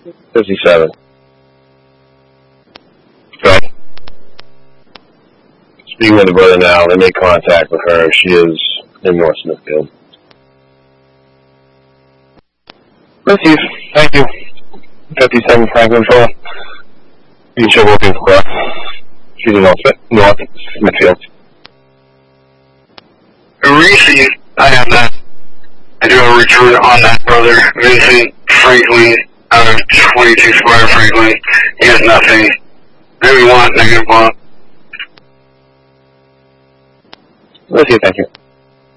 57. Okay. Speaking with the brother now, they made contact with her. She is in North Smithfield. Receive. Thank you. 57 Franklin Patrol. You should work in for she's in North Smithfield. Receive. I have that. I do have a return on that brother. Vincent Franklin out of 22 Square Franklin. He has nothing. Maybe one, negative one. Receive. Thank you.